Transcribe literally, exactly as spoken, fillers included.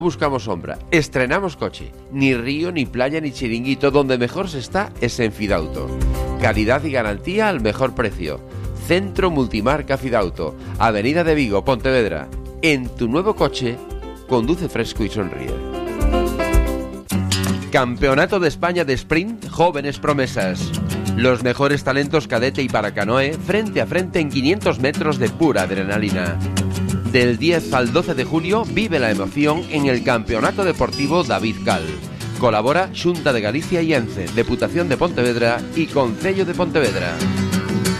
Buscamos sombra, estrenamos coche. Ni río, ni playa, ni chiringuito. Donde mejor se está es en Fidauto. Calidad y garantía al mejor precio. Centro Multimarca Fidauto, Avenida de Vigo, Pontevedra. En tu nuevo coche, conduce fresco y sonríe. Campeonato de España de Sprint Jóvenes Promesas. Los mejores talentos cadete y para canoe frente a frente en quinientos metros de pura adrenalina. Del diez al doce de julio vive la emoción en el Campeonato Deportivo David Cal. Colabora Xunta de Galicia y ENCE, Deputación de Pontevedra y Concello de Pontevedra.